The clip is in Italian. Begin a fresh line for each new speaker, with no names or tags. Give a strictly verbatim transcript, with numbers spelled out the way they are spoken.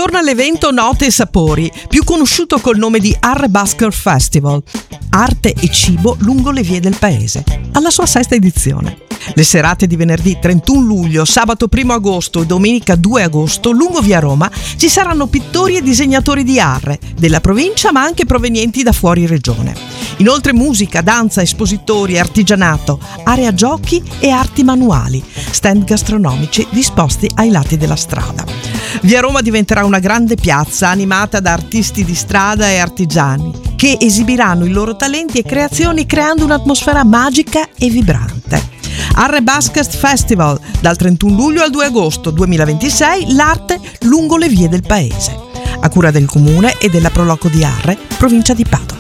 Ritorna l'evento Note e Sapori, più conosciuto col nome di Arre Basker Festival, arte e cibo lungo le vie del paese, alla sua sesta edizione. Le serate di venerdì trentuno luglio, sabato primo agosto e domenica due agosto, lungo via Roma, ci saranno pittori e disegnatori di Arre, della provincia ma anche provenienti da fuori regione. Inoltre musica, danza, espositori, artigianato, area giochi e arti manuali, stand gastronomici disposti ai lati della strada. Via Roma diventerà una grande piazza animata da artisti di strada e artigiani che esibiranno i loro talenti e creazioni creando un'atmosfera magica e vibrante. Arre Basker Festival, dal trentuno luglio al due agosto duemilaventisei, l'arte lungo le vie del paese. A cura del Comune e della Proloco di Arre, provincia di Padova.